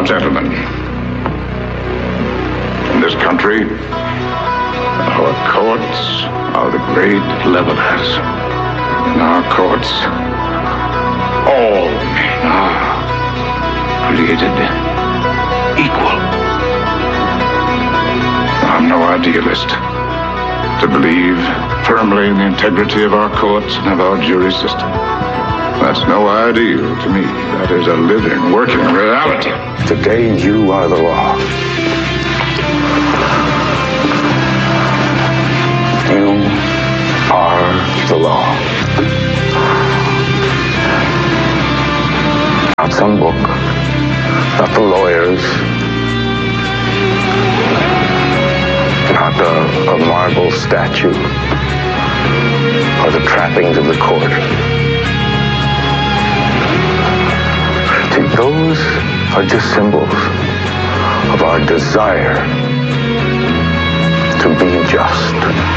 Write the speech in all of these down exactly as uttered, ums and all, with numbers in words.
Now, gentlemen, in this country, our courts are the great levelers. In our courts, all men are created equal. I'm no idealist to believe firmly in the integrity of our courts and of our jury system. That's no ideal to me. That is a living, working reality. Today, you are the law. You are the law. Not some book, not the lawyers, not a, a marble statue, or the trappings of the court. See, those are just symbols of our desire to be just.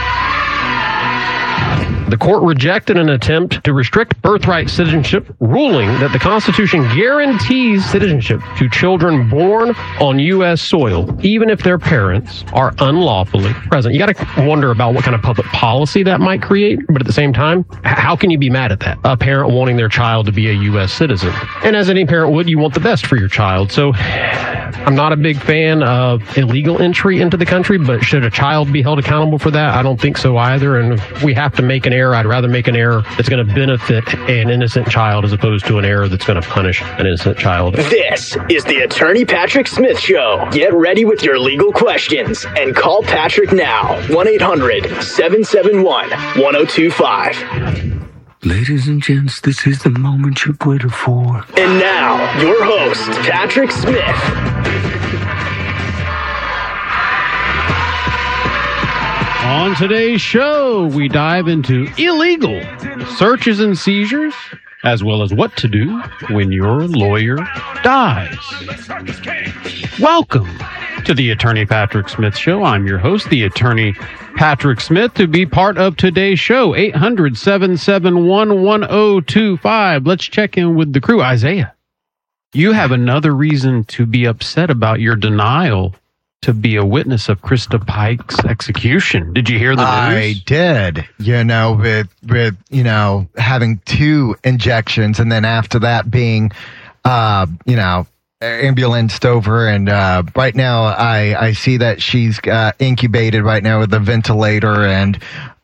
The court rejected an attempt to restrict birthright citizenship, ruling that the Constitution guarantees citizenship to children born on U S soil, even if their parents are unlawfully present. You got to wonder about what kind of public policy that might create, but at the same time, how can you be mad at that? A parent wanting their child to be a U S citizen. And as any parent would, you want the best for your child. So I'm not a big fan of illegal entry into the country, but should a child be held accountable for that? I don't think so either. And if we have to make an error, I'd rather make an error that's going to benefit an innocent child as opposed to an error that's going to punish an innocent child. This is the Attorney Patrick Smith Show. Get ready with your legal questions and call Patrick now. one eight hundred seven seven one one oh two five. Ladies and gents, this is the moment you waited for. And now, your host, Patrick Smith. On today's show, we dive into illegal searches and seizures, as well as what to do when your lawyer dies. Welcome to the Attorney Patrick Smith Show. I'm your host, the Attorney Patrick Smith. To be part of today's show, eight hundred seven seven one one oh two five. Let's check in with the crew. Isaiah, you have another reason to be upset about your denial to be a witness of Krista Pike's execution. Did you hear the news? I did. You know, with with you know having two injections, and then after that being, uh, you know, ambulanced over, and uh, right now I I see that she's uh, incubated right now with a ventilator, and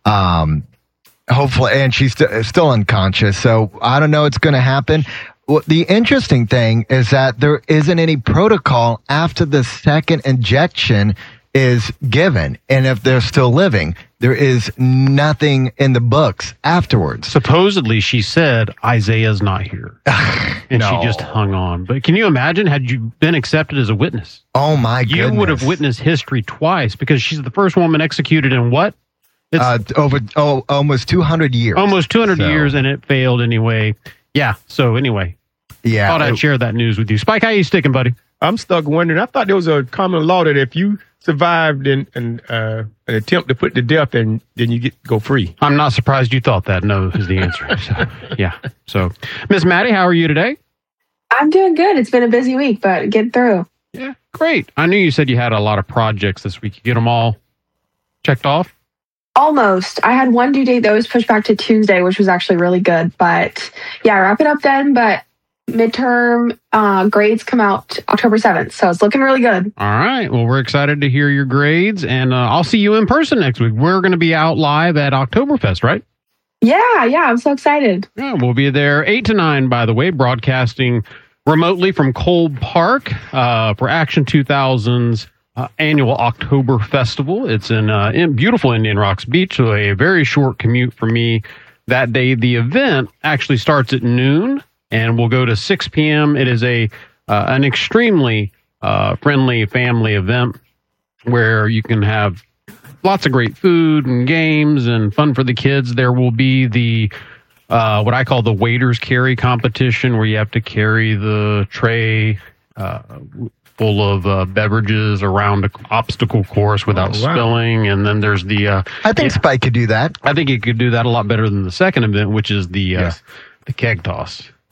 um, hopefully, and she's st- still unconscious. So I don't know what's going to happen. Well, the interesting thing is that there isn't any protocol after the second injection is given. And if they're still living, there is nothing in the books afterwards. Supposedly, she said, Isaiah's not here. And No. she just hung on. But can you imagine, had you been accepted as a witness? Oh, my goodness. You would have witnessed history twice, because she's the first woman executed in what? It's uh, over oh, almost two hundred years. almost two hundred So- years, and it failed anyway. Yeah, so anyway. Yeah. Thought I'd it- share that news with you. Spike, how you sticking, buddy? I'm stuck wondering. I thought there was a common law that if you survived in, in uh, an attempt to put to death, then then you get go free. I'm not surprised you thought that. No is the answer. So, yeah. So, Miss Maddie, how are you today? I'm doing good. It's been a busy week, but get through. Yeah, great. I knew you said you had a lot of projects this week. You get them all checked off? Almost. I had one due date that was pushed back to Tuesday, which was actually really good. But yeah, wrap it up then. But midterm uh, grades come out October seventh. So it's looking really good. All right. Well, we're excited to hear your grades, and uh, I'll see you in person next week. We're going to be out live at Oktoberfest, right? Yeah, yeah. I'm so excited. Yeah, we'll be there eight to nine, by the way, broadcasting remotely from Kolb Park uh, for Action two thousand's uh, annual October Festival. It's in, uh, in beautiful Indian Rocks Beach, so a very short commute for me that day. The event actually starts at noon and will go to six p.m. It is a uh, an extremely uh, friendly family event where you can have lots of great food and games and fun for the kids. There will be the uh, what I call the waiters carry competition, where you have to carry the tray uh, full of uh, beverages around an obstacle course without Oh, wow. spilling. And then there's the... Uh, I think yeah, Spike could do that. I think he could do that a lot better than the second event, which is the uh, Yes. the keg toss.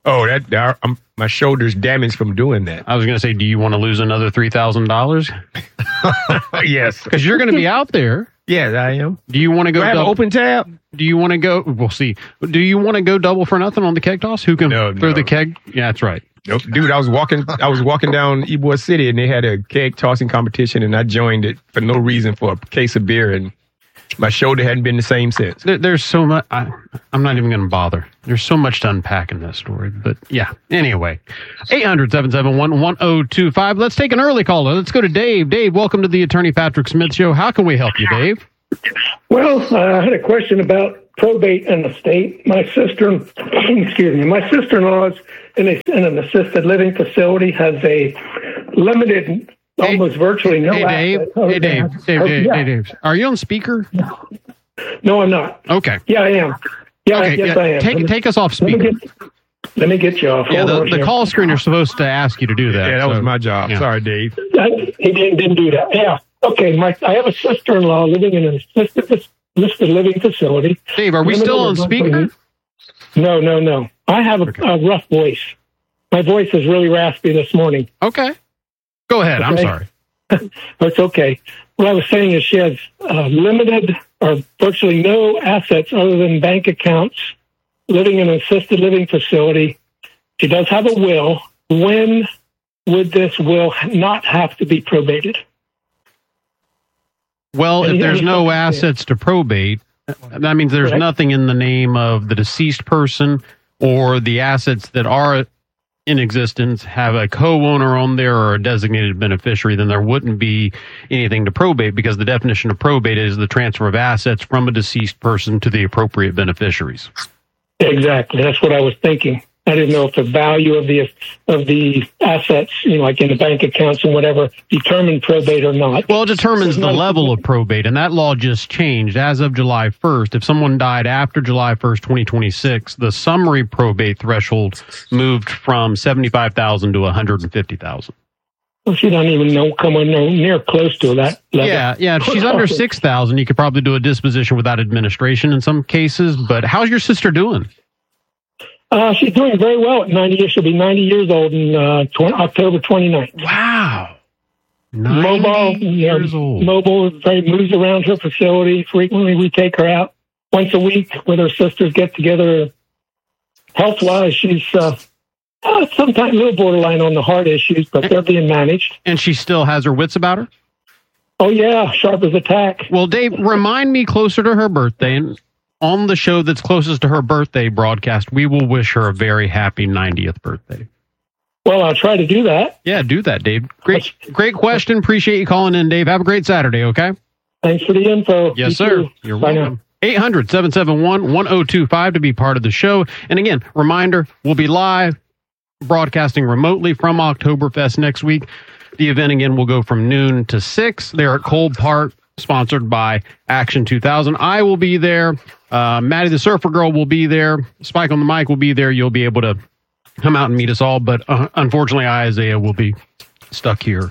Oh, that, that I'm, my shoulder's damaged from doing that. I was going to say, do you want to lose another three thousand dollars? Yes. Because you're going to be out there. Yes, I am. Do you want to go Do I have an double, open tab? Do you want to go? We'll see. Do you want to go double for nothing on the keg toss? Who can No, throw no. the keg? Yeah, that's right. Nope. Dude, I was walking I was walking down Ybor City and they had a keg tossing competition and I joined it for no reason for a case of beer and my shoulder hadn't been the same since. There, there's so much. I, I'm not even going to bother. There's so much to unpack in this story. But yeah, anyway. eight hundred, seven seven one, one oh two five. Let's take an early caller. Let's go to Dave. Dave, welcome to the Attorney Patrick Smith Show. How can we help you, Dave? Well, uh, I had a question about probate in the state. My sister, excuse me, my sister-in-law is in, a, in an assisted living facility, has a limited, Hey, almost virtually no hey, Dave. assets other Hey, Dave. than- Dave, Oh, Dave, yeah. Dave, Dave. Are you on speaker? No, I'm not. Okay. Yeah, I am. Yeah, Okay. yes, yeah. I am. Take, Let me- take us off let me speaker. get, let me get you off. Yeah, Hold the, on the here. call screener's supposed to ask you to do that. Yeah, that so- was my job. yeah. Sorry, Dave. I, he didn't, didn't do that. Yeah. Okay, my, I have a sister-in-law living in an assisted, assisted living facility. Dave, are we Limited still on or speaker? monthly- No, no, no. I have a, a rough voice. My voice is really raspy this morning. Okay. Go ahead. I'm Okay. sorry. It's okay. What I was saying is she has uh, limited or virtually no assets other than bank accounts, living in an assisted living facility. She does have a will. When would this will not have to be probated? Well, if Any- there's any no thoughts there? assets to probate, that means there's Correct. nothing in the name of the deceased person or the assets that are in existence have a co-owner on there or a designated beneficiary, then there wouldn't be anything to probate because the definition of probate is the transfer of assets from a deceased person to the appropriate beneficiaries. Exactly. That's what I was thinking. I didn't know if the value of the of the assets, you know, like in the bank accounts and whatever, determined probate or not. Well, it determines There's the not- level of probate, and that law just changed as of July first. If someone died after July first, twenty twenty-six, the summary probate threshold moved from seventy-five thousand dollars to one hundred fifty thousand Well, she doesn't even know come on no, near close to that level. Yeah, yeah. If she's under six thousand, you could probably do a disposition without administration in some cases. But how's your sister doing? Uh, she's doing very well at ninety years. She'll be ninety years old in uh, tw- October twenty-ninth. Wow. Mobile, you know, years old. mobile, very moves around her facility. Frequently, we take her out once a week with her sisters, get together. Health-wise, she's uh, uh, sometimes a little borderline on the heart issues, but they're being managed. And she still has her wits about her? Oh, yeah, sharp as a tack. Well, Dave, remind me closer to her birthday. And on the show that's closest to her birthday broadcast, we will wish her a very happy ninetieth birthday. Well, I'll try to do that. Yeah, do that, Dave. Great, great question. Appreciate you calling in, Dave. Have a great Saturday, okay? Thanks for the info. Yes, You sir. too. You're Bye welcome. now. eight hundred, seven seven one, one oh two five to be part of the show. And again, reminder, we'll be live broadcasting remotely from Oktoberfest next week. The event, again, will go from noon to six. They're at Cold Park, sponsored by Action two thousand. I will be there. Uh, Maddie the Surfer Girl will be there. Spike on the mic will be there. You'll be able to come out and meet us all. But uh, unfortunately, I, Isaiah, will be stuck here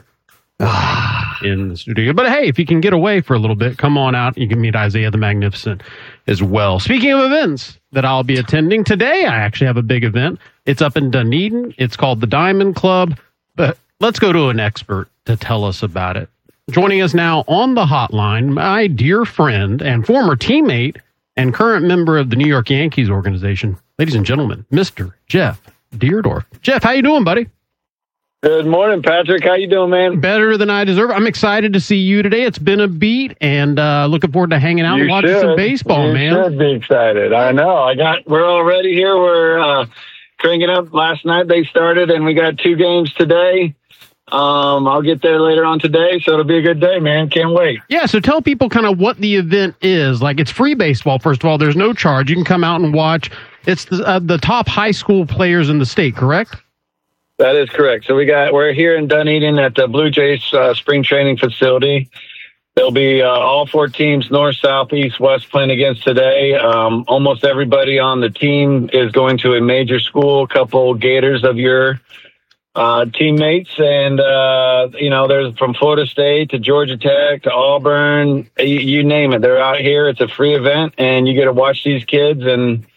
in the studio. But hey, if you can get away for a little bit, come on out. You can meet Isaiah the Magnificent as well. Speaking of events that I'll be attending today, I actually have a big event. It's up in Dunedin. It's called the Diamond Club. But let's go to an expert to tell us about it. Joining us now on the hotline, my dear friend and former teammate and current member of the New York Yankees organization, ladies and gentlemen, Mister Jeff Deerdorf. Jeff, how you doing, buddy? Good morning, Patrick. How you doing, man? Better than I deserve. I'm excited to see you today. It's been a beat, and uh, looking forward to hanging out You and watching should. some baseball, you man. should be excited. I know. I got. We're already here. We're uh, cranking up. Last night they started, and we got two games today. Um, I'll get there later on today, so it'll be a good day, man. Can't wait. Yeah, so tell people kind of what the event is. Like, it's free baseball, first of all. There's no charge. You can come out and watch. It's the, uh, the top high school players in the state, correct? That is correct. So we got. We're here in Dunedin at the Blue Jays uh, spring training facility. There'll be uh, all four teams, north, south, east, west, playing against today. Um, almost everybody on the team is going to a major school. A couple Gators of your uh, teammates, and uh, you know, there's from Florida State to Georgia Tech to Auburn. You, you name it, they're out here. It's a free event, and you get to watch these kids and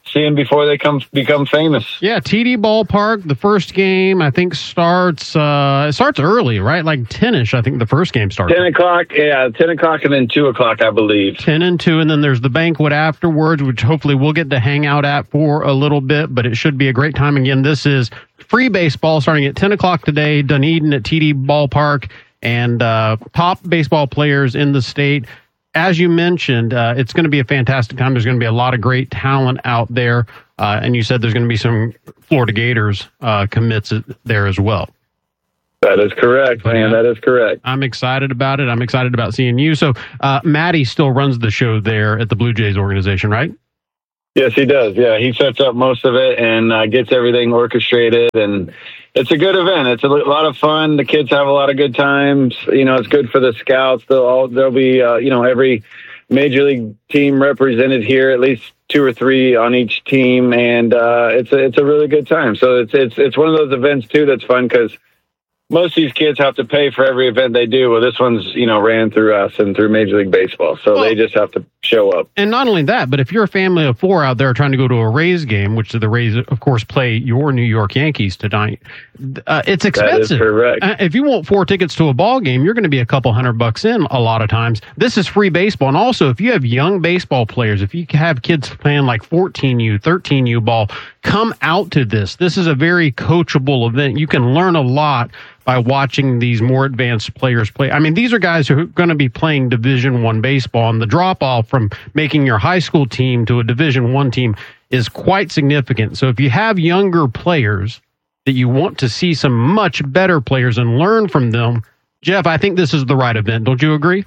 see them before they come become famous. Yeah, T D Ballpark. The first game I think starts. Uh, it starts early, right? Like ten-ish. I think the first game starts. Ten o'clock. Yeah, ten o'clock and then two o'clock, I believe. Ten and two, and then there's the banquet afterwards, which hopefully we'll get to hang out at for a little bit. But it should be a great time. Again, this is free baseball starting at ten o'clock today. Dunedin at T D Ballpark, and uh, top baseball players in the state. As you mentioned, uh, it's going to be a fantastic time. There's going to be a lot of great talent out there. Uh, and you said there's going to be some Florida Gators uh, commits there as well. That is correct, man. That is correct. I'm excited about it. I'm excited about seeing you. So uh, Maddie still runs the show there at the Blue Jays organization, right? Yes, he does. Yeah, he sets up most of it and uh, gets everything orchestrated. And it's a good event. It's a lot of fun. The kids have a lot of good times. You know, it's good for the scouts. They'll all, there'll be, uh, you know, every major league team represented here, at least two or three on each team. And uh, it's a, it's a really good time. So it's, it's, it's one of those events too that's fun because most of these kids have to pay for every event they do. Well, this one's, you know, ran through us and through Major League Baseball. So well, they just have to show up. And not only that, but if you're a family of four out there trying to go to a Rays game, which the Rays, of course, play your New York Yankees tonight, uh, it's expensive. That is correct. Uh, if you want four tickets to a ball game, you're going to be a couple hundred bucks in a lot of times. This is free baseball. And also, if you have young baseball players, if you have kids playing like fourteen U, thirteen U ball, come out to this. This is a very coachable event. You can learn a lot by watching these more advanced players play. I mean, these are guys who are going to be playing Division One baseball, and the drop-off from making your high school team to a Division One team is quite significant. So if you have younger players that you want to see some much better players and learn from them, Jeff, I think this is the right event. Don't you agree?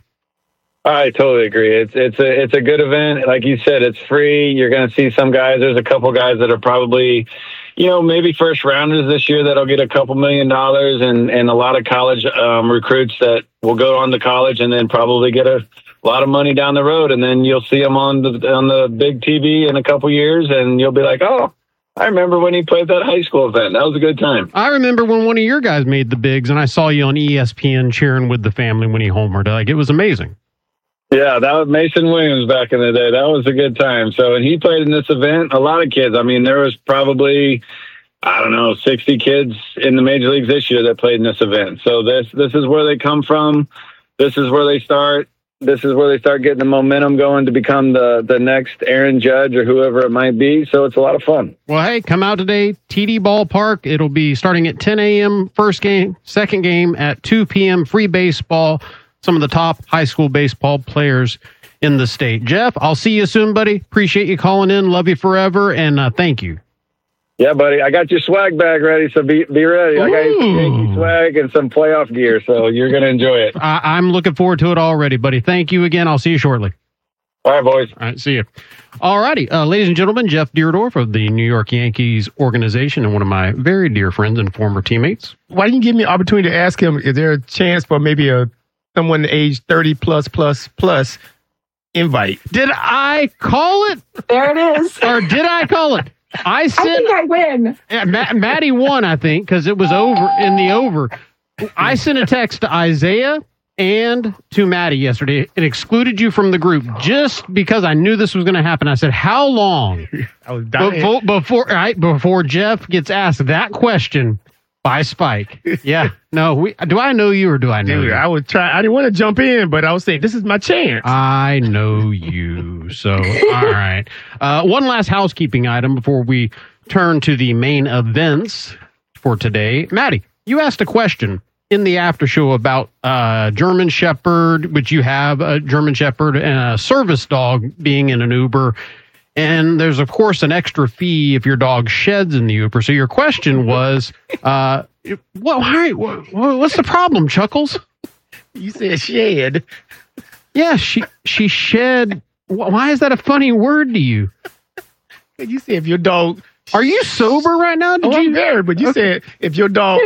I totally agree. It's it's a it's a good event. Like you said, it's free. You're going to see some guys. There's a couple guys that are probably, you know, maybe first rounders this year that'll get a couple million dollars, and, and a lot of college um, recruits that will go on to college and then probably get a lot of money down the road. And then you'll see them on the on the big T V in a couple years, and you'll be like, oh, I remember when he played that high school event. That was a good time. I remember when one of your guys made the bigs, and I saw you on E S P N cheering with the family when he homered. Like, it was amazing. Yeah, that was Mason Williams back in the day. That was a good time. So, and he played in this event. A lot of kids. I mean, there was probably, I don't know, sixty kids in the major leagues this year that played in this event. So this this is where they come from. This is where they start. This is where they start getting the momentum going to become the, the next Aaron Judge or whoever it might be. So it's a lot of fun. Well, hey, come out today, T D Ballpark. It'll be starting at ten a.m. first game, second game at two p.m. free baseball. Some of the top high school baseball players in the state. Jeff, I'll see you soon, buddy. Appreciate you calling in. Love you forever, and uh, thank you. Yeah, buddy. I got your swag bag ready, so be be ready. Ooh. I got your Yankee swag and some playoff gear, so you're going to enjoy it. I, I'm looking forward to it already, buddy. Thank you again. I'll see you shortly. All right, boys. All right, see you. All righty. Uh, ladies and gentlemen, Jeff Deerdorf of the New York Yankees organization and one of my very dear friends and former teammates. Why didn't you give me an opportunity to ask him, is there a chance for maybe a someone age thirty plus plus plus invite? Did I call it? There it is. Or did I call it? I said I think I win. Yeah, Ma- Maddie won, I think, because it was over in the over. I sent a text to Isaiah and to Maddie yesterday and excluded you from the group just because I knew this was going to happen. I said, how long I was dying. Before, before, right, before Jeff gets asked that question by Spike? Yeah. No, we, do I know you or do I know Dude, you? I would try. I didn't want to jump in, but I was saying, this is my chance. I know you. So, all right. Uh, one last housekeeping item before we turn to the main events for today. Maddie, you asked a question in the after show about uh, German Shepherd, which you have a German Shepherd and a service dog being in an Uber. And there's, of course, an extra fee if your dog sheds in the Uber. So your question was, uh, what, why, what, what's the problem, Chuckles? You said shed. Yeah, she she shed. Why is that a funny word to you? You said if your dog... Are you sober right now? Did oh, you? I'm there, but you okay. said if your dog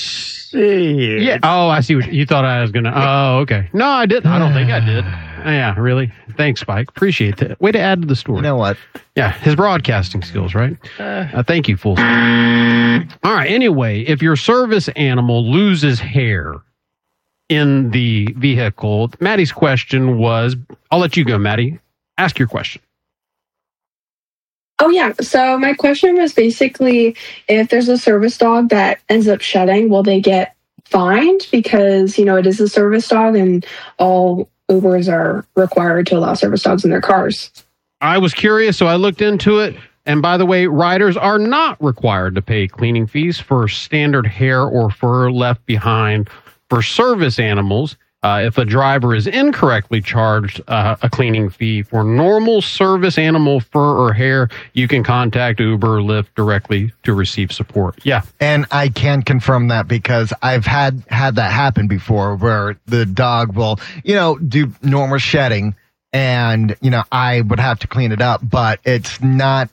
shed. Yeah. Oh, I see what you thought I was going to... Oh, okay. No, I didn't. I don't think I did. Yeah, really? Thanks, Spike. Appreciate that. Way to add to the story. You know what? Yeah, his broadcasting skills, right? Uh, thank you, Full. All right, anyway, if your service animal loses hair in the vehicle, Maddie's question was, I'll let you go, Maddie. Ask your question. Oh, yeah. So my question was basically, if there's a service dog that ends up shedding, will they get fined? Because, you know, it is a service dog and all Ubers are required to allow service dogs in their cars. I was curious, so I looked into it. And by the way, riders are not required to pay cleaning fees for standard hair or fur left behind for service animals. Uh, if a driver is incorrectly charged uh, a cleaning fee for normal service animal fur or hair, you can contact Uber or Lyft directly to receive support. Yeah. And I can confirm that because I've had, had that happen before where the dog will, you know, do normal shedding and, you know, I would have to clean it up, but it's not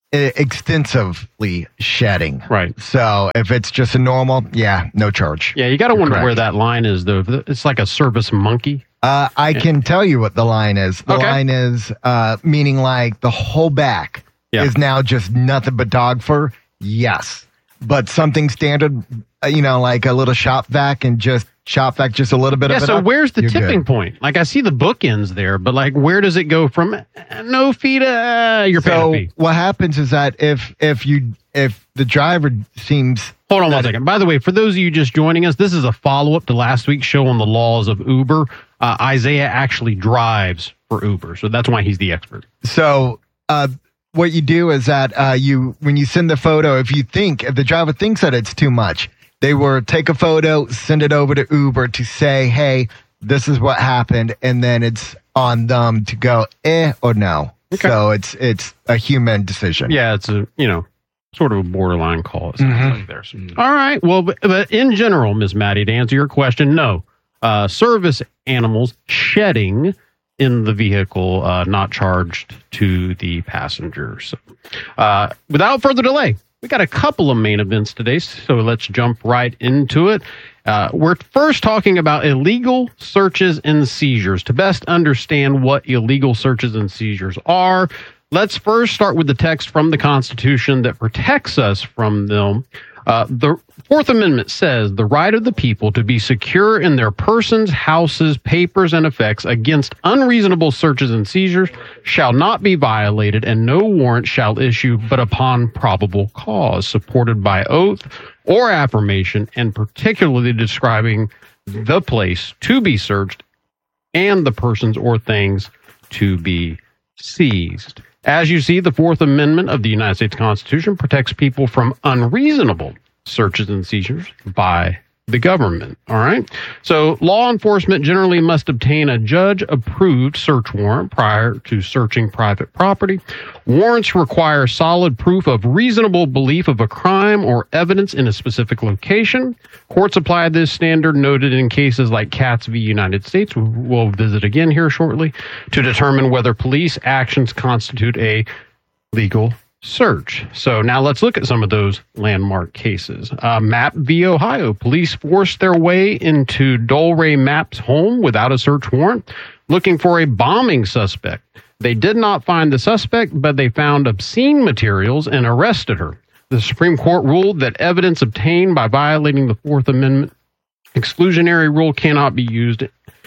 extensively shedding. Right. So if it's just a normal, yeah, no charge. Yeah, you got to wonder Correct. where that line is, though. It's like a service monkey. Uh, I yeah. can tell you what the line is. The okay. line is uh, meaning like the whole back yeah. is now just nothing but dog fur. Yes. But something standard, uh, you know, like a little shop vac and just shop vac just a little bit yeah, of it so up, where's the you're tipping good. point? Like I see the bookends there, but like where does it go from uh, no fee to uh, you're paying So a fee? what happens is that if if you if the driver seems Hold on one second. By the way, for those of you just joining us, this is a follow-up to last week's show on the laws of Uber. Uh, Isaiah actually drives for Uber, so that's why he's the expert. So uh, what you do is that uh, you when you send the photo, if you think if the driver thinks that it's too much, they will take a photo, send it over to Uber to say, hey, this is what happened. And then it's on them to go, eh, or no. Okay. So it's it's a human decision. Yeah, it's a, you know, sort of a borderline call. Mm-hmm. Like there. So, all right. Well, but, but in general, Miz Maddie, to answer your question, no. Uh, service animals shedding in the vehicle, uh, not charged to the passengers. Uh, without further delay, we got a couple of main events today, so let's jump right into it. Uh, we're first talking about illegal searches and seizures. To best understand what illegal searches and seizures are, let's first start with the text from the Constitution that protects us from them. Uh, the Fourth Amendment says the right of the people to be secure in their persons, houses, papers, and effects against unreasonable searches and seizures shall not be violated, and no warrant shall issue but upon probable cause, supported by oath or affirmation, and particularly describing the place to be searched and the persons or things to be seized. As you see, the Fourth Amendment of the United States Constitution protects people from unreasonable searches and seizures by the government. All right. So law enforcement generally must obtain a judge-approved search warrant prior to searching private property. Warrants require solid proof of reasonable belief of a crime or evidence in a specific location. Courts apply this standard noted in cases like Katz v. United States, we'll visit again here shortly, to determine whether police actions constitute a legal search. So now let's look at some of those landmark cases. Uh, Mapp v. Ohio. Police forced their way into Dolray Mapp's home without a search warrant, looking for a bombing suspect. They did not find the suspect, but they found obscene materials and arrested her. The Supreme Court ruled that evidence obtained by violating the Fourth Amendment exclusionary rule cannot be used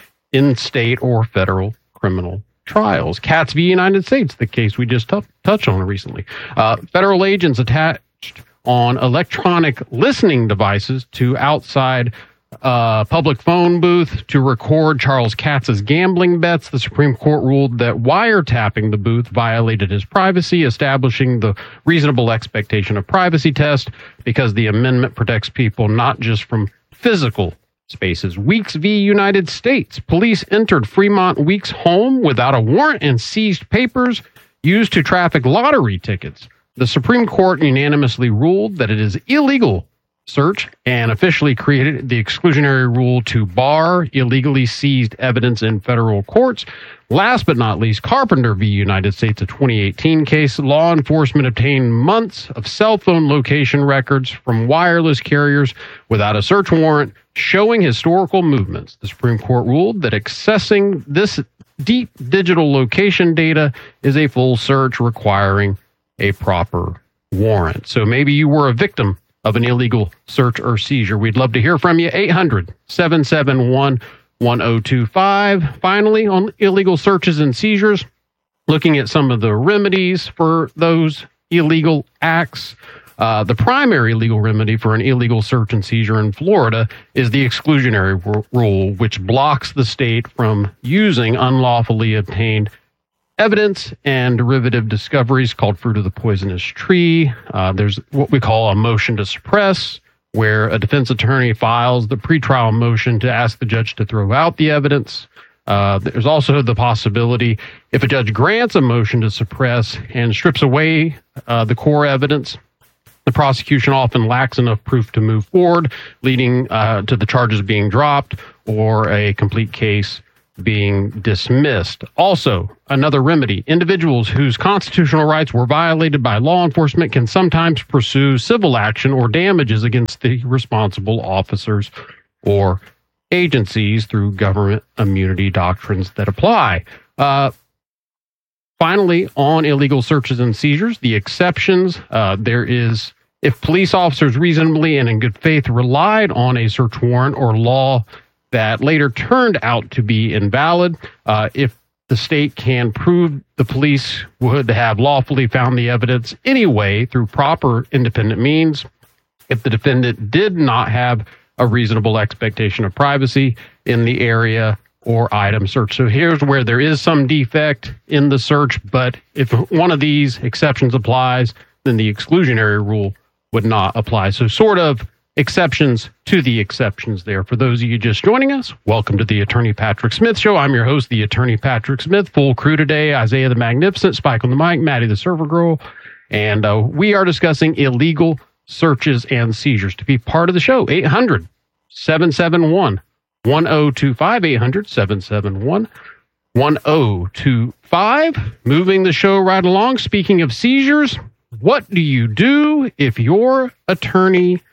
in state or federal criminal trials. Katz v. United States, the case we just t- touched on recently. Uh, federal agents attached on electronic listening devices to outside uh, public phone booth to record Charles Katz's gambling bets. The Supreme Court ruled that wiretapping the booth violated his privacy, establishing the reasonable expectation of privacy test because the amendment protects people not just from physical spaces. Weeks v. United States. Police entered Fremont Weeks' home without a warrant and seized papers used to traffic lottery tickets. The Supreme Court unanimously ruled that it is illegal search and officially created the exclusionary rule to bar illegally seized evidence in federal courts. Last but not least, Carpenter v. United States, a twenty eighteen case. Law enforcement obtained months of cell phone location records from wireless carriers without a search warrant showing historical movements. The Supreme Court ruled that accessing this deep digital location data is a full search requiring a proper warrant. So maybe you were a victim of an illegal search or seizure. We'd love to hear from you. eight hundred, seven seven one, one oh two five. Finally, on illegal searches and seizures, looking at some of the remedies for those illegal acts. Uh, the primary legal remedy for an illegal search and seizure in Florida is the exclusionary r- rule, which blocks the state from using unlawfully obtained evidence and derivative discoveries called fruit of the poisonous tree. Uh, there's what we call a motion to suppress, where a defense attorney files the pretrial motion to ask the judge to throw out the evidence. Uh, there's also the possibility, if a judge grants a motion to suppress and strips away uh, the core evidence, the prosecution often lacks enough proof to move forward, leading uh, to the charges being dropped or a complete case being dismissed. Also, another remedy, individuals whose constitutional rights were violated by law enforcement can sometimes pursue civil action or damages against the responsible officers or agencies through government immunity doctrines that apply. Uh, finally, on illegal searches and seizures, the exceptions, uh, there is, if police officers reasonably and in good faith relied on a search warrant or law that later turned out to be invalid, uh, if the state can prove the police would have lawfully found the evidence anyway through proper independent means, if the defendant did not have a reasonable expectation of privacy in the area or item search. So here's where there is some defect in the search, but if one of these exceptions applies, then the exclusionary rule would not apply. So sort of exceptions to the exceptions there. For those of you just joining us, welcome to the Attorney Patrick Smith Show. I'm your host, the Attorney Patrick Smith. Full crew today, Isaiah the Magnificent, Spike on the mic, Maddie the Server Girl, and uh, we are discussing illegal searches and seizures. To be part of the show, eight hundred, seven seven one, one oh two five, eight hundred, seven seven one, one oh two five. Moving the show right along, speaking of seizures, what do you do if your attorney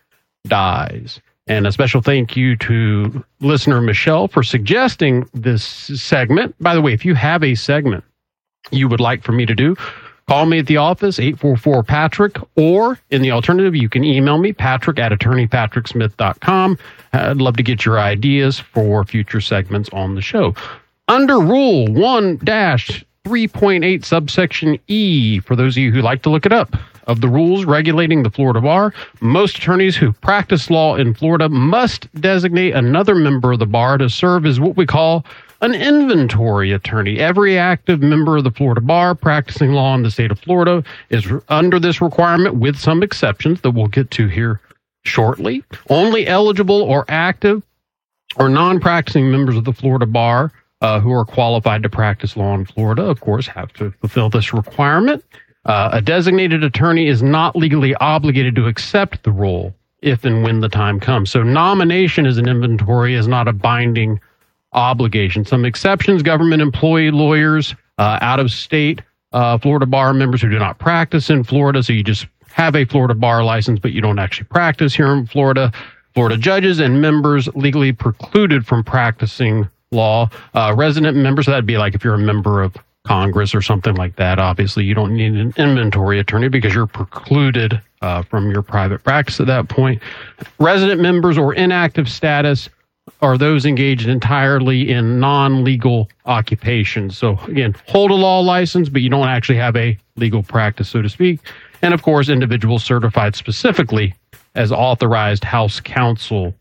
dies? And a special thank you to listener Michelle for suggesting this segment. By the way, if you have a segment you would like for me to do, call me at the office, eight four four, Patrick, or in the alternative, you can email me, patrick at attorney patrick smith dot com. I'd love to get your ideas for future segments on the show. Under Rule one dash three point eight, subsection E, for those of you who like to look it up, of the rules regulating the Florida bar, most attorneys who practice law in Florida must designate another member of the bar to serve as what we call an inventory attorney. Every active member of the Florida bar practicing law in the state of Florida is under this requirement, with some exceptions that we'll get to here shortly. Only eligible or active or non-practicing members of the Florida bar uh, who are qualified to practice law in Florida, of course, have to fulfill this requirement. Uh, a designated attorney is not legally obligated to accept the role if and when the time comes. So nomination as an inventory is not a binding obligation. Some exceptions: government employee lawyers, uh, out-of-state uh, Florida bar members who do not practice in Florida, so you just have a Florida bar license, but you don't actually practice here in Florida. Florida judges and members legally precluded from practicing law. Uh, resident members, so that'd be like if you're a member of Congress or something like that. Obviously, you don't need an inventory attorney because you're precluded uh, from your private practice at that point. Resident members or inactive status are those engaged entirely in non-legal occupations. So again, hold a law license, but you don't actually have a legal practice, so to speak. And of course, individuals certified specifically as authorized house counsel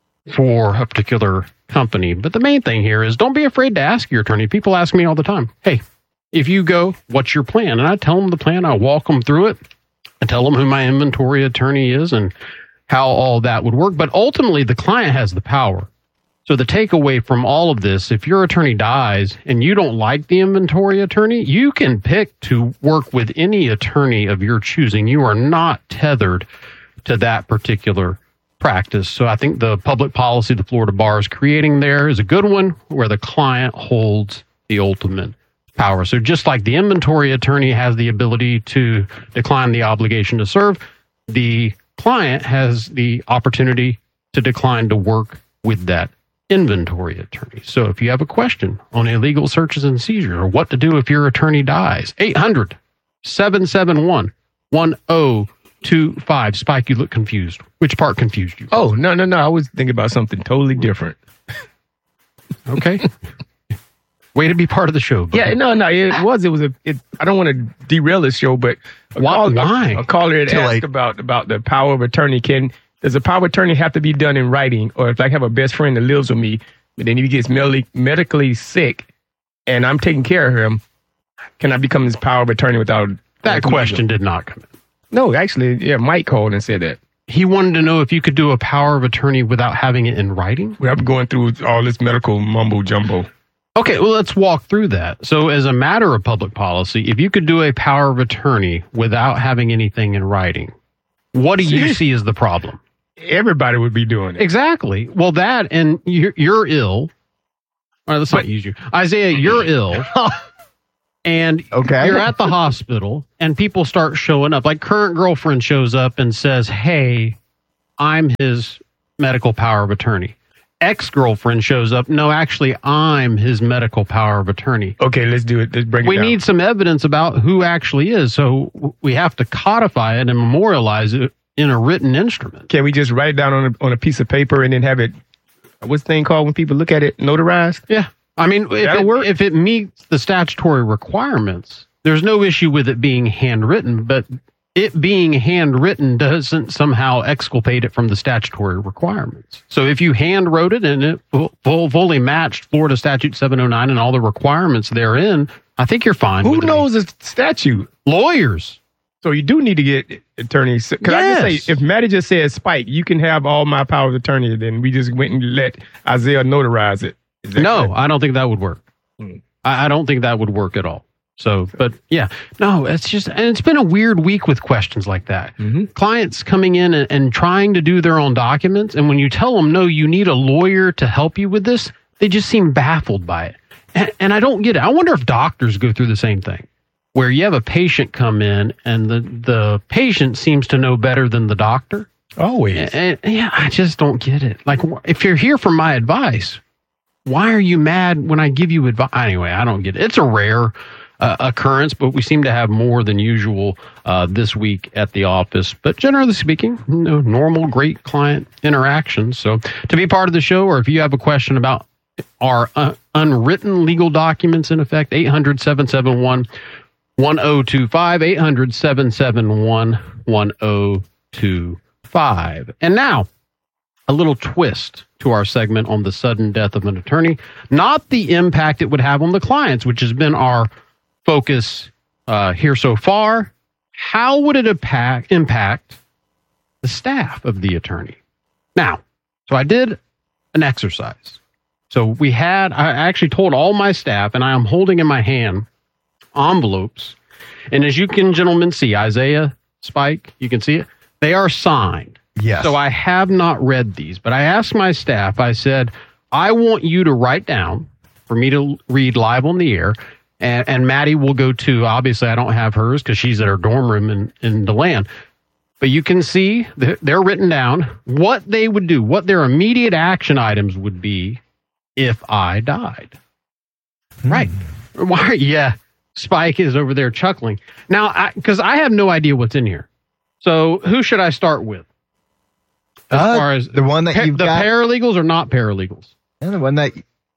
for a particular company. But the main thing here is don't be afraid to ask your attorney. People ask me all the time, hey, if you go, what's your plan? And I tell them the plan. I walk them through it. I tell them who my inventory attorney is and how all that would work. But ultimately, the client has the power. So the takeaway from all of this, if your attorney dies and you don't like the inventory attorney, you can pick to work with any attorney of your choosing. You are not tethered to that particular practice. So I think the public policy the Florida bar is creating there is a good one, where the client holds the ultimate power. So just like the inventory attorney has the ability to decline the obligation to serve, the client has the opportunity to decline to work with that inventory attorney. So if you have a question on illegal searches and seizures or what to do if your attorney dies, eight hundred, seven seven one, one oh two five. Spike, you look confused. Which part confused you? Oh, no, no, no. I was thinking about something totally different. Okay. Way to be part of the show. Buddy. Yeah, no, no, it was. It was a. It, I don't want to derail this show, but a Why? caller, Why? A, a caller had Too asked late. about about the power of attorney. Can does a power of attorney have to be done in writing, or if I have a best friend that lives with me, but then he gets medically medically sick, and I'm taking care of him, can I become his power of attorney without That question did not come in. No, actually, yeah, Mike called and said that. He wanted to know if you could do a power of attorney without having it in writing. Without going through all this medical mumbo jumbo. Okay, well, let's walk through that. So, as a matter of public policy, if you could do a power of attorney without having anything in writing, what do you see as the problem? Everybody would be doing it. Exactly. Well, that and you're, you're ill. All right, let's not use you. Isaiah, you're ill. And Okay. you're at the hospital and people start showing up. Like current girlfriend shows up and says, hey, I'm his medical power of attorney. Ex-girlfriend shows up. No, actually, I'm his medical power of attorney. Okay, let's do it. Let's break it We down. need some evidence about who actually is. So w- we have to codify it and memorialize it in a written instrument. Can we just write it down on a, on a piece of paper and then have it, what's the thing called when people look at it, notarized? Yeah. I mean, if That'll it, work. if it meets the statutory requirements, there's no issue with it being handwritten, but it being handwritten doesn't somehow exculpate it from the statutory requirements. So if you handwrote it and it full, fully matched Florida Statute seven oh nine and all the requirements therein, I think you're fine. Who with it. knows the statute? Lawyers. So you do need to get attorneys. Because I just Yes. say, if Maddie just says, Spike, you can have all my power of attorney, then we just went and let Isaiah notarize it. Is that No, correct? I don't think that would work. Hmm. I, I don't think that would work at all. So, but yeah, no, it's just, and it's been a weird week with questions like that. Mm-hmm. Clients coming in and, and trying to do their own documents. And when you tell them, no, you need a lawyer to help you with this, they just seem baffled by it. And, and I don't get it. I wonder if doctors go through the same thing where you have a patient come in and the, the patient seems to know better than the doctor. Always. And, and yeah, I just don't get it. Like, wh- if you're here for my advice, why are you mad when I give you advice? Anyway, I don't get it. It's a rare uh, occurrence, but we seem to have more than usual uh, this week at the office. But generally speaking, you know, normal, great client interactions. So to be part of the show, or if you have a question about our uh, unwritten legal documents in effect, eight hundred, seven seven one, one oh two five, eight hundred, seven seven one, one oh two five. And now, a little twist to our segment on the sudden death of an attorney, not the impact it would have on the clients, which has been our focus uh, here so far. How would it impact, impact the staff of the attorney? Now, so I did an exercise. So we had, I actually told all my staff, and I am holding in my hand envelopes. And as you can, gentlemen, see, Isaiah, Spike, you can see it. They are signed. Yes. So I have not read these, but I asked my staff, I said, I want you to write down for me to read live on the air. And, and Maddie will go too. Obviously, I don't have hers because she's at her dorm room in, in DeLand. But you can see they're, they're written down what they would do, what their immediate action items would be if I died. Right. Why? Yeah. Spike is over there chuckling. Now, because I, I have no idea what's in here. So who should I start with? As Uh, far as the one that pa- you've the got- paralegals or not paralegals? And the one that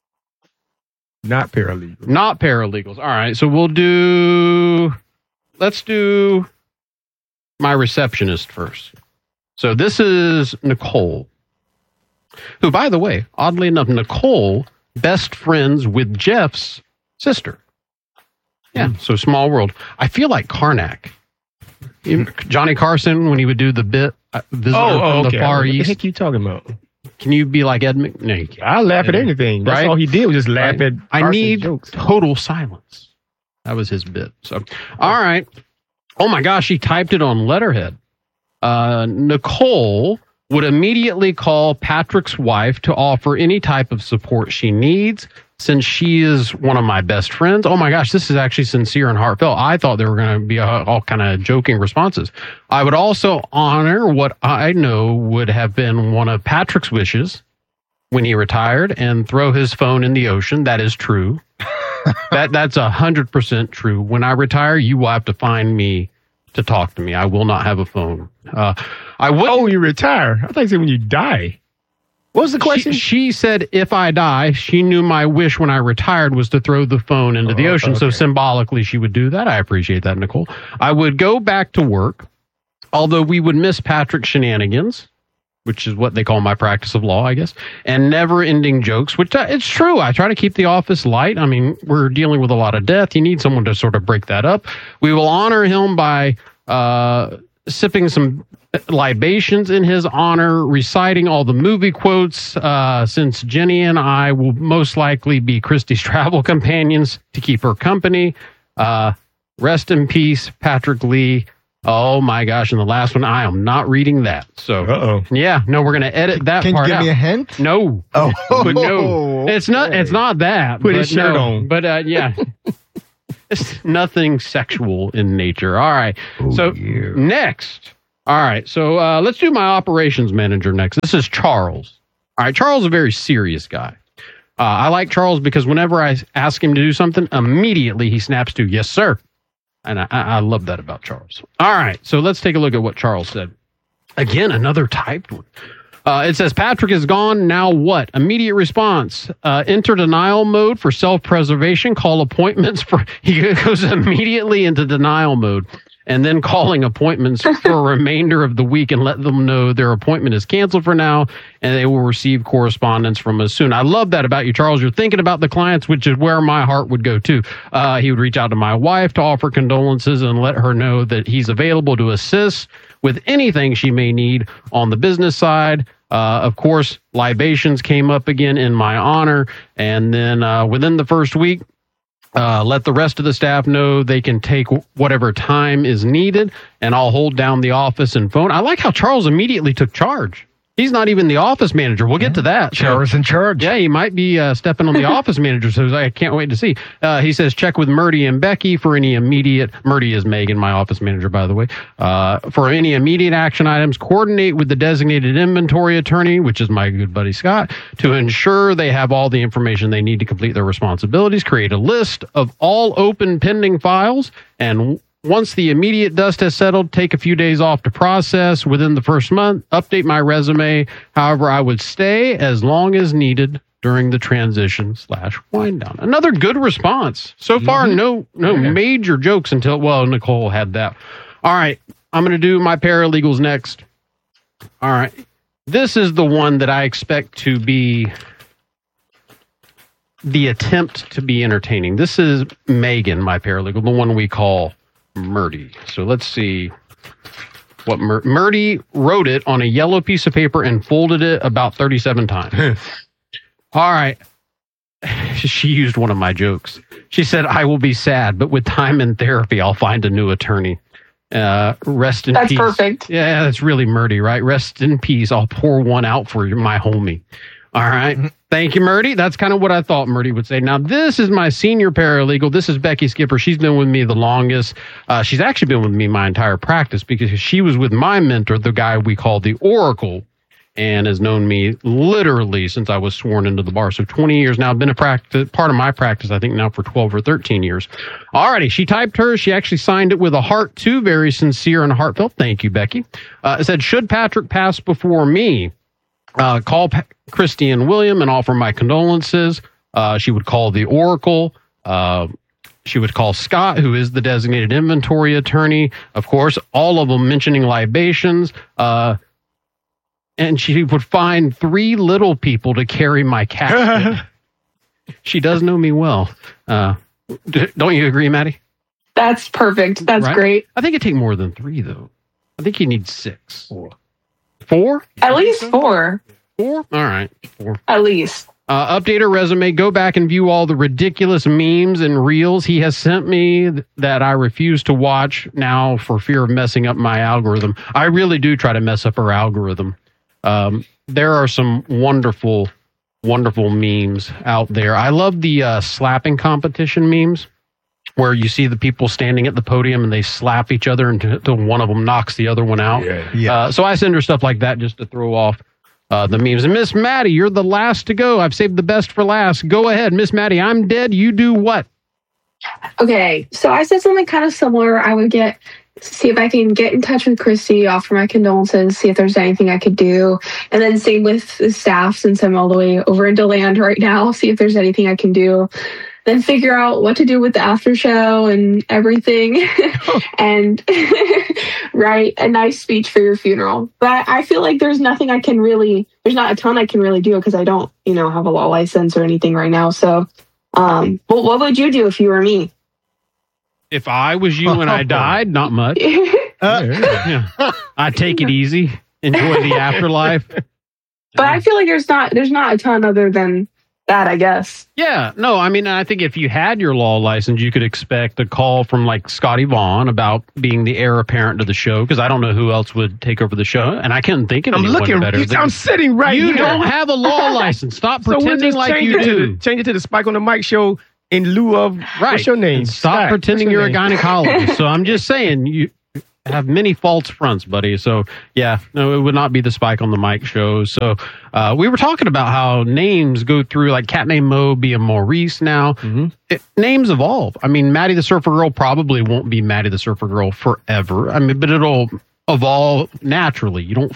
Not paralegal. Not paralegals. All right. So we'll do, let's do my receptionist first. So this is Nicole, who, by the way, oddly enough, Nicole, best friends with Jeff's sister. Yeah. So small world. I feel like Karnak. You- Johnny Carson, when he would do the bit, uh, visitor Oh, oh, from okay. the Far What the East. heck you talking about? Can you be like Ed Mc? No, you can't. I laugh at Yeah. anything. That's Right? all he did was just laugh Right. at I Carson's need jokes. total silence. That was his bit. So, all right. Oh my gosh, he typed it on letterhead. Uh, Nicole would immediately call Patrick's wife to offer any type of support she needs, since she is one of my best friends. Oh my gosh, this is actually sincere and heartfelt. I thought there were going to be a, all kind of joking responses. I would also honor what I know would have been one of Patrick's wishes when he retired and throw his phone in the ocean. That is true. that That's a hundred percent true. When I retire, you will have to find me to talk to me. I will not have a phone. Uh, I would. Oh, you retire. I thought you said when you die. What was the question? She, she said, if I die, she knew my wish when I retired was to throw the phone into the Oh, ocean. So okay. symbolically, she would do that. I appreciate that, Nicole. I would go back to work, although we would miss Patrick's shenanigans, which is what they call my practice of law, I guess, and never-ending jokes, which uh, it's true. I try to keep the office light. I mean, we're dealing with a lot of death. You need someone to sort of break that up. We will honor him by uh, sipping some libations in his honor, reciting all the movie quotes, uh, since Jenny and I will most likely be Christy's travel companions to keep her company. Uh, rest in peace, Patrick Lee. Oh my gosh. And the last one, I am not reading that. So, Uh-oh. yeah, no, we're going to edit that Can you part give out. me a hint? No. Oh, But no. It's not, it's not that. Put but his shirt no. on. But, uh, yeah. It's nothing sexual in nature. All right. so next. All right. So uh, let's do my operations manager next. This is Charles. All right. Charles is a very serious guy. Uh, I like Charles because whenever I ask him to do something, immediately he snaps to, yes, sir. And I, I love that about Charles. All right. So let's take a look at what Charles said. Again, another typed one. Uh, it says, Patrick is gone. Now what? Immediate response. Uh, enter denial mode for self-preservation. Call appointments for... He goes immediately into denial mode. And then calling appointments for a remainder of the week and let them know their appointment is canceled for now, and they will receive correspondence from us soon. I love that about you, Charles. You're thinking about the clients, which is where my heart would go too. Uh, he would reach out to my wife to offer condolences and let her know that he's available to assist with anything she may need on the business side. Uh, of course, libations came up again in my honor. And then uh, within the first week, Uh, let the rest of the staff know they can take whatever time is needed, and I'll hold down the office and phone. I like how Charles immediately took charge. He's not even the office manager. We'll get to that. Charles in charge. Yeah, he might be uh, stepping on the office manager, so I can't wait to see. Uh, he says, check with Murdy and Becky for any immediate, Murdy is Megan, my office manager, by the way, uh, for any immediate action items. Coordinate with the designated inventory attorney, which is my good buddy Scott, to ensure they have all the information they need to complete their responsibilities. Create a list of all open pending files, and once the immediate dust has settled, take a few days off to process within the first month, update my resume. However, I would stay as long as needed during the transition slash wind down. Another good response. So far, Mm-hmm. no no Yeah. major jokes until, well, Nicole had that. All right, I'm going to do my paralegals next. All right. This is the one that I expect to be the attempt to be entertaining. This is Megan, my paralegal, the one we call Murdy. So let's see what Mur- Murdy wrote it on a yellow piece of paper and folded it about thirty-seven times. All right. She used one of my jokes. She said, I will be sad, but with time and therapy, I'll find a new attorney. Uh, rest in That's peace. perfect. Yeah, that's really Murdy, right? Rest in peace. I'll pour one out for my homie. All right. Thank you, Murdy. That's kind of what I thought Murdy would say. Now, this is my senior paralegal. This is Becky Skipper. She's been with me the longest. Uh, she's actually been with me my entire practice because she was with my mentor, the guy we call the Oracle, and has known me literally since I was sworn into the bar. So twenty years now. I've been a practice, part of my practice, I think now for twelve or thirteen years. Alrighty. She typed hers. She actually signed it with a heart too. Very sincere and heartfelt. Thank you, Becky. Uh, it said, should Patrick pass before me, Uh, call pa- Christy and William and offer my condolences. Uh, she would call the Oracle. Uh, she would call Scott, who is the designated inventory attorney. Of course, all of them mentioning libations. Uh, and she would find three little people to carry my casket. She does know me well. Uh, d- don't you agree, Maddie? That's perfect. That's Right? great. I think it'd take more than three, though. I think you need six. Four. Four? At least four. Four? All right. Four. At least. Uh, update her resume. Go back and view all the ridiculous memes and reels he has sent me th- that I refuse to watch now for fear of messing up my algorithm. I really do try to mess up her algorithm. Um, there are some wonderful, wonderful memes out there. I love the uh, slapping competition memes where you see the people standing at the podium and they slap each other until, until one of them knocks the other one out. Yeah. Yeah. Uh, so I send her stuff like that just to throw off uh, the memes. And Miss Maddie, you're the last to go. I've saved the best for last. Go ahead, Miss Maddie. I'm dead. You do what? Okay, so I said something kind of similar. I would get see if I can get in touch with Christy, offer my condolences, see if there's anything I could do. And then same with the staff, since I'm all the way over in DeLand right now, see if there's anything I can do. Then figure out what to do with the after show and everything and write a nice speech for your funeral. But I feel like there's nothing I can really, there's not a ton I can really do because I don't, you know, have a law license or anything right now. So, um, well, what would you do if you were me? If I was you and I died, not much. Uh, Yeah. I'd take it easy, enjoy the afterlife. But I feel like there's not, there's not a ton other than that, I guess. Yeah, no, I mean, I think if you had your law license, you could expect a call from like Scotty Vaughn about being the heir apparent to the show, because I don't know who else would take over the show, and I couldn't think of I'm anyone looking. better. You, than- I'm sitting right you here. don't have a law license. Stop So we'll pretending just like change you it to do. the- change it to the Spike on the Mic show in lieu of Right. what's your name? And stop Scott, pretending what's you're your a name? gynecologist. So I'm just saying, you have many false fronts, buddy. So yeah, no, it would not be the Spike on the Mic show. So uh, we were talking about how names go through, like cat named Mo being Maurice now. Mm-hmm. It, names evolve. I mean, Maddie the Surfer Girl probably won't be Maddie the Surfer Girl forever. I mean, but it'll evolve naturally. You don't